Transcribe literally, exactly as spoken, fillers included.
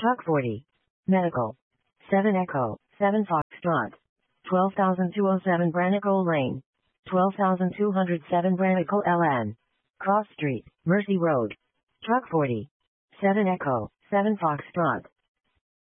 Truck forty. Medical. seven Echo, seven Foxtrot. twelve thousand two hundred seven Brannicle Lane. twelve thousand two hundred seven Brannicle L N. Cross Street, Mercy Road. Truck forty. seven Echo, seven Foxtrot.